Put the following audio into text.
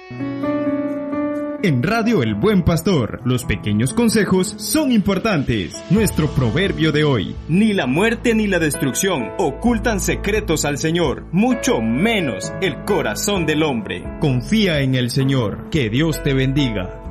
En Radio El Buen Pastor, los pequeños consejos son importantes. Nuestro proverbio de hoy: ni la muerte ni la destrucción ocultan secretos al Señor, mucho menos el corazón del hombre. Confía en el Señor. Que Dios te bendiga.